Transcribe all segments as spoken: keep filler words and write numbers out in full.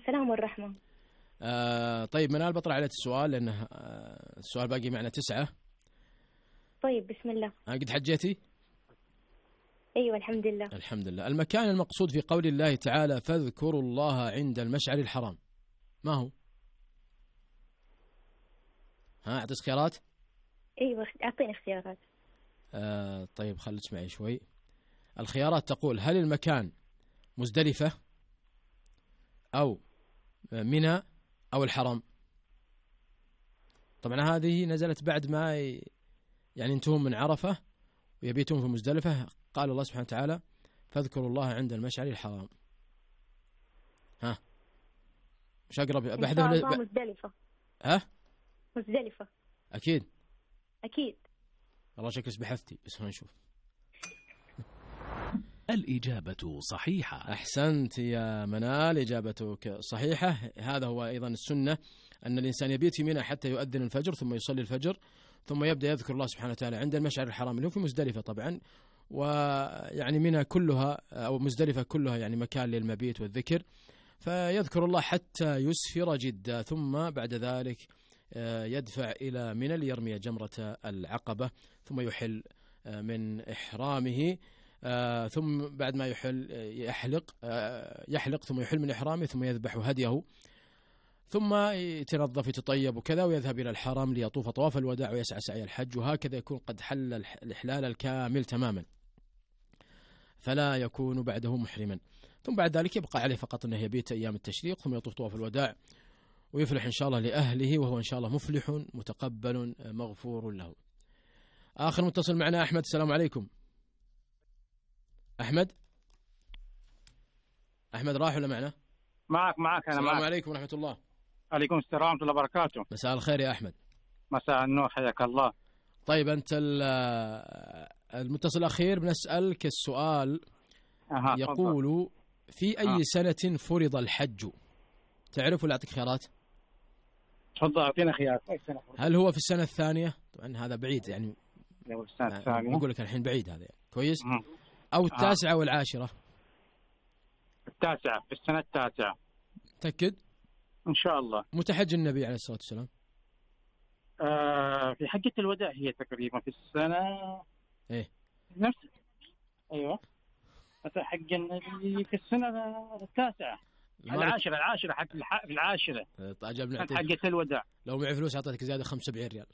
السلام والرحمة. آه طيب منال، بطلع عليك السؤال لأنه آه السؤال باقي معنا تسعة. طيب بسم الله. آه قد حجيتي؟ أيوة الحمد لله. الحمد لله. المكان المقصود في قول الله تعالى فاذكروا الله عند المشعر الحرام ما هو؟ ها أعطيك خيارات؟ أيوة أعطيني اختيارات. آه طيب خليك معي شوي. الخيارات تقول: هل المكان مزدلفة أو منى أو الحرم؟ طبعا هذه نزلت بعد ما يعني انتهم من عرفة ويبيتون في مزدلفة. قال الله سبحانه وتعالى فاذكروا الله عند المشعر الحرام. ها مش أقرب بحذف إن شاء الله مزدلفة. ها مزدلفة أكيد أكيد. والله شكلك بحثتي بس خلينا نشوف. الإجابة صحيحة. أحسنت يا منال، إجابتك صحيحة. هذا هو أيضا السنة أن الإنسان يبيت في منى حتى يؤذن الفجر ثم يصلي الفجر ثم يبدأ يذكر الله سبحانه وتعالى عند المشعر الحرام اللي هو في مزدلفة طبعا. ويعني منى كلها أو مزدلفة كلها يعني مكان للمبيت والذكر، فيذكر الله حتى يسفر جدا ثم بعد ذلك يدفع إلى منى ليرمي جمرة العقبة ثم يحل من إحرامه. آه ثم بعد ما يحل يحلق آه يحلق ثم يحل من إحرامه ثم يذبح هديه ثم يتنظف يتطيب وكذا ويذهب إلى الحرم ليطوف طواف الوداع ويسعى سعي الحج، وهكذا يكون قد حل الإحلال الكامل تماما فلا يكون بعده محرما. ثم بعد ذلك يبقى عليه فقط أنه يبيت أيام التشريق ثم يطوف طواف الوداع ويفلح إن شاء الله لأهله، وهو إن شاء الله مفلح متقبل مغفور له. آخر متصل معنا أحمد. السلام عليكم. أحمد أحمد راح ولا معنا؟ معك معك أنا. السلام معك. عليكم ورحمة الله. عليكم السلام ورحمة الله وبركاته. مساء الخير يا أحمد. مساء النور حياك الله. طيب أنت المتصل الأخير بنسألك السؤال أها يقول في أي أه. سنة فرض الحج؟ تعرف ولا أعطيك خيارات؟ تفضل أعطينا خيار. هل هو في السنة الثانية؟ طبعا هذا بعيد يعني لو السنة الثانية أقول لك الحين بعيد هذا يعني. كويس مم. أو التاسعة أه. والعاشرة؟ التاسعة، في السنة التاسعة. تأكد؟ إن شاء الله. متحج النبي عليه الصلاة والسلام؟ آه في حجة الوداع هي تقريبا في السنة إيه نفس أيوة متى حج النبي في السنة التاسعة العاشرة العاشرة حق الح... العاشرة. عجبني حجة الوداع. لو معي فلوس أعطيتك زيادة خمسة وسبعين ريال.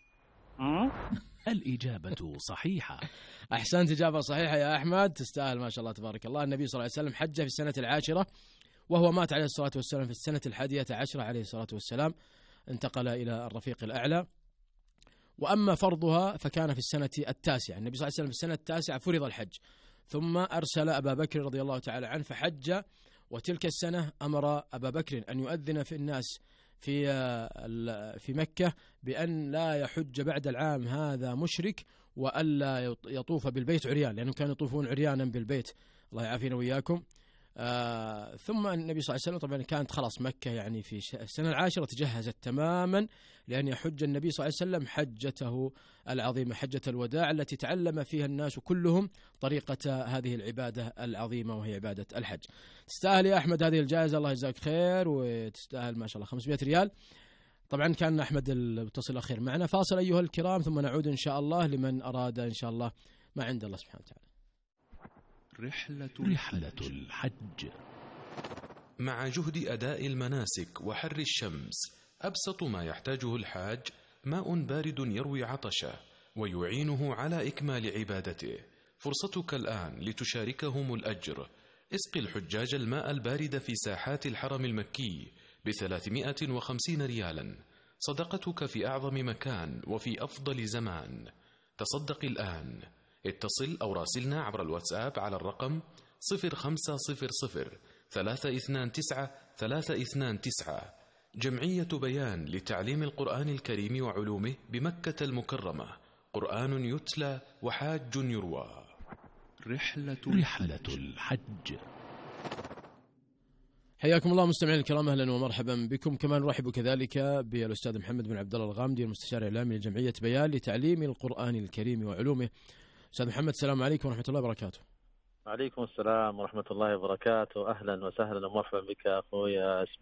الإجابة صحيحة. أحسنت، إجابة صحيحة يا أحمد، تستاهل ما شاء الله تبارك الله. النبي صلى الله عليه وسلم حج في السنة العاشرة وهو مات عليه الصلاة والسلام في السنة الحادية عشرة عليه الصلاة والسلام، انتقل إلى الرفيق الأعلى. وأما فرضها فكان في السنة التاسعة، النبي صلى الله عليه وسلم في السنة التاسعة فرض الحج ثم أرسل أبا بكر رضي الله تعالى عنه فحج، وتلك السنة أمر أبا بكر أن يؤذن في الناس في في مكة بأن لا يحج بعد العام هذا مشرك وألا يطوف بالبيت عريان، لأنهم كانوا يطوفون عريانا بالبيت، الله يعافينا وإياكم. آه ثم النبي صلى الله عليه وسلم طبعا كانت خلاص مكة يعني في السنة العاشرة تجهزت تماما لأن يحج النبي صلى الله عليه وسلم حجته العظيمة، حجة الوداع التي تعلم فيها الناس كلهم طريقة هذه العبادة العظيمة وهي عبادة الحج. تستاهل يا أحمد هذه الجائزة، الله يجزاك خير، وتستاهل ما شاء الله خمسمائة ريال. طبعا كان أحمد المتصل الأخير معنا. فاصل أيها الكرام ثم نعود إن شاء الله لمن أراد إن شاء الله ما عند الله سبحانه وتعالى. رحلة, رحلة الحج. مع جهد أداء المناسك وحر الشمس، أبسط ما يحتاجه الحاج ماء بارد يروي عطشه ويعينه على إكمال عبادته. فرصتك الآن لتشاركهم الأجر. اسقي الحجاج الماء البارد في ساحات الحرم المكي بثلاثمائة وخمسين ريالا، صدقتك في أعظم مكان وفي أفضل زمان. تصدق الآن. اتصل أو راسلنا عبر الواتساب على الرقم صفر خمسة صفر صفر ثلاثة اثنان تسعة ثلاثة اثنان تسعة. جمعية بيان لتعليم القرآن الكريم وعلومه بمكة المكرمة، قرآن يتلى وحاج يروى. رحلة, رحلة الحج. حياكم الله مستمعين الكرام، اهلا ومرحبا بكم. كمان نرحب كذلك بالاستاذ محمد بن عبد الله الغامدي المستشار الاعلامي لجمعيه بيان لتعليم القرآن الكريم وعلومه. استاذ محمد السلام عليكم ورحمه الله وبركاته. وعليكم السلام ورحمه الله وبركاته. اهلا وسهلا ومرحبا بك اخوي